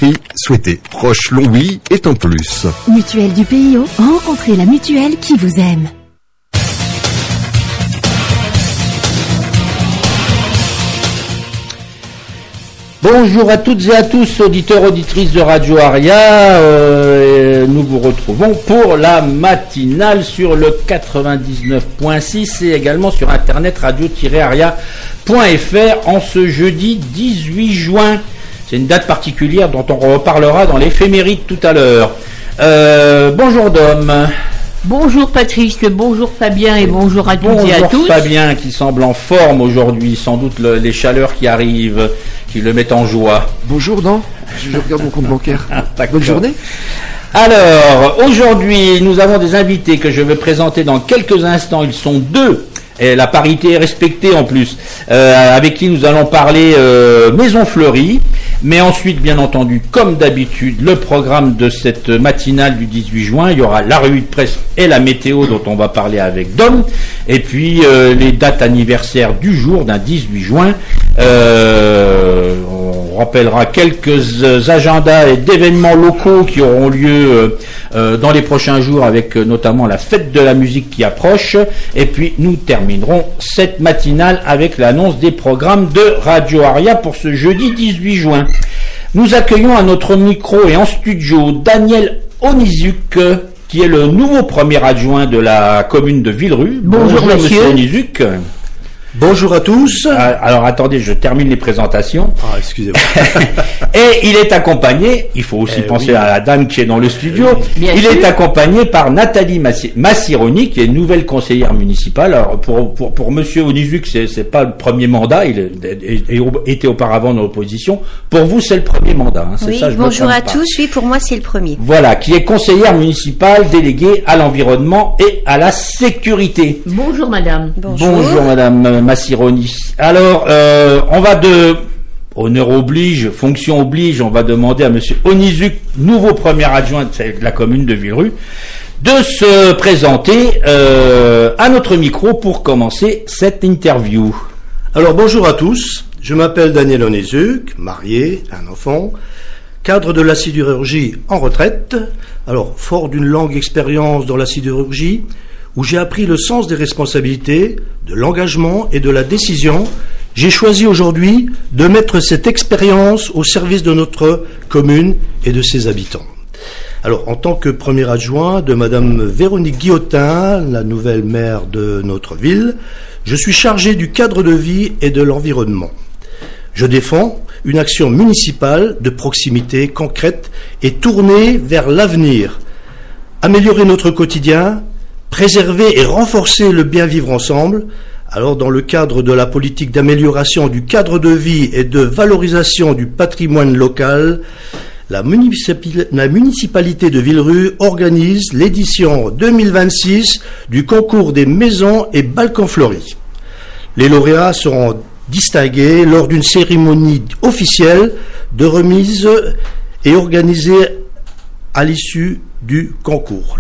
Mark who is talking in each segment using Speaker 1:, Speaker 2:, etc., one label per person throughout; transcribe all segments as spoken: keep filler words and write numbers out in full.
Speaker 1: prix souhaité. Proche, long oui est un plus.
Speaker 2: Mutuelle du P I O, rencontrez la mutuelle qui vous aime.
Speaker 3: Bonjour à toutes et à tous, auditeurs, auditrices de Radio Aria. Euh, nous vous retrouvons pour la matinale sur le quatre-vingt-dix-neuf point six et également sur internet radio tiret aria point f r en ce jeudi dix-huit juin. C'est une date particulière dont on reparlera dans l'éphéméride tout à l'heure. Euh, bonjour Dom.
Speaker 4: Bonjour Patrice, bonjour Fabien et bonjour à toutes
Speaker 3: bonjour
Speaker 4: et à tous.
Speaker 3: Bonjour Fabien qui semble en forme aujourd'hui, sans doute le, les chaleurs qui arrivent, qui le mettent en joie.
Speaker 5: Bonjour Dan, je regarde mon compte bancaire.
Speaker 3: Ah,
Speaker 5: bonne journée.
Speaker 3: Alors, aujourd'hui, nous avons des invités que je vais présenter dans quelques instants. Ils sont deux. Et la parité est respectée en plus, euh, avec qui nous allons parler euh, Maison Fleurie, mais ensuite, bien entendu, comme d'habitude, le programme de cette matinale du dix-huit juin, il y aura la revue de presse et la météo dont on va parler avec Dom, et puis euh, les dates anniversaires du jour d'un dix-huit juin. Euh, on rappellera quelques agendas et d'événements locaux qui auront lieu euh, dans les prochains jours, avec euh, notamment la fête de la musique qui approche, et puis nous terminerons cette matinale avec l'annonce des programmes de Radio Aria pour ce jeudi dix-huit juin. Nous accueillons à notre micro et en studio Daniel Onizuc, qui est le nouveau premier adjoint de la commune de Villerue.
Speaker 4: Bonjour, Bonjour monsieur. monsieur
Speaker 3: Onizuc.
Speaker 6: Bonjour à tous.
Speaker 3: Alors attendez, je termine les présentations.
Speaker 6: Ah, excusez-moi.
Speaker 3: Et il est accompagné, il faut aussi eh penser oui. à la dame qui est dans le studio, eh oui. il sûr. est accompagné par Nathalie Massironi, qui est nouvelle conseillère municipale. Alors pour pour pour monsieur Onizuc, c'est c'est pas le premier mandat, il était auparavant dans l'opposition. Pour vous, c'est le premier mandat, hein, c'est
Speaker 7: oui,
Speaker 3: ça, je
Speaker 7: bonjour à
Speaker 3: pas.
Speaker 7: tous. Oui, pour moi, c'est le premier.
Speaker 3: Voilà, qui est conseillère municipale déléguée à l'environnement et à la sécurité.
Speaker 4: Bonjour madame.
Speaker 3: Bonjour, Bonjour madame Massironi. Alors, euh, on va de honneur oblige, fonction oblige, on va demander à monsieur Onizuc, nouveau premier adjoint de la commune de Villerue, de se présenter euh, à notre micro pour commencer cette interview.
Speaker 6: Alors, bonjour à tous. Je m'appelle Daniel Onizuc, marié, un enfant, cadre de la sidérurgie en retraite. Alors, fort d'une longue expérience dans la sidérurgie, où j'ai appris le sens des responsabilités, de l'engagement et de la décision, j'ai choisi aujourd'hui de mettre cette expérience au service de notre commune et de ses habitants. Alors, en tant que premier adjoint de madame Véronique Guillotin, la nouvelle maire de notre ville, je suis chargé du cadre de vie et de l'environnement. Je défends une action municipale de proximité concrète et tournée vers l'avenir. Améliorer notre quotidien, préserver et renforcer le bien vivre ensemble. Alors, dans le cadre de la politique d'amélioration du cadre de vie et de valorisation du patrimoine local, la, municipal... la municipalité de Villerue organise l'édition deux mille vingt-six du concours des maisons et balcons fleuris. Les lauréats seront distingués lors d'une cérémonie officielle de remise et organisée à l'issue du concours.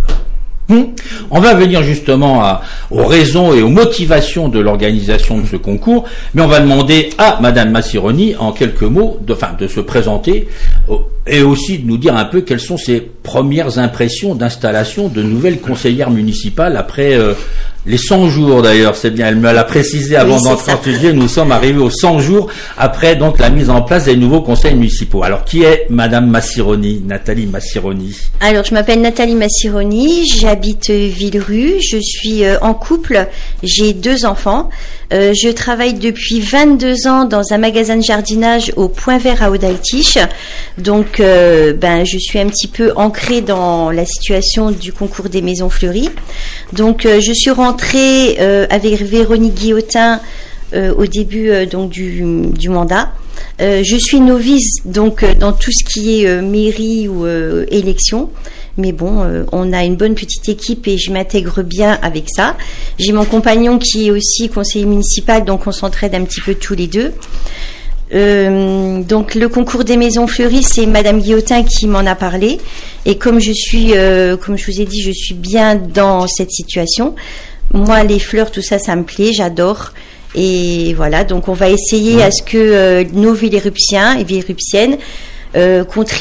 Speaker 3: On va venir justement à, aux raisons et aux motivations de l'organisation de ce concours, mais on va demander à madame Massironi, en quelques mots, de, enfin, de se présenter et aussi de nous dire un peu quelles sont ses premières impressions d'installation de nouvelles conseillères municipales après euh, les cent jours d'ailleurs, c'est bien, elle me l'a précisé avant oui, d'entrer en studio, nous sommes arrivés aux cent jours après donc la mise en place des nouveaux conseils municipaux. Alors qui est madame Massironi, Nathalie Massironi?
Speaker 7: Alors je m'appelle Nathalie Massironi, j'habite Villerue, je suis euh, en couple, j'ai deux enfants, euh, je travaille depuis vingt-deux ans dans un magasin de jardinage au Point Vert à Haut-d'Altiche, donc euh, ben, je suis un petit peu ancrée dans la situation du concours des maisons fleuries, donc euh, je suis rentrée Euh, avec Véronique Guillotin euh, au début euh, donc du, du mandat. Euh, je suis novice donc euh, dans tout ce qui est euh, mairie ou euh, élection, mais bon, euh, on a une bonne petite équipe et je m'intègre bien avec ça. J'ai mon compagnon qui est aussi conseiller municipal, donc on s'entraide un petit peu tous les deux. Euh, donc le concours des maisons fleuries, c'est madame Guillotin qui m'en a parlé, et comme je suis, euh, comme je vous ai dit, je suis bien dans cette situation. Moi, les fleurs, tout ça, ça me plaît, j'adore. Et voilà, donc on va essayer ouais. à ce que euh, nos Villérupsiens et Villérupsiennes euh, contribuent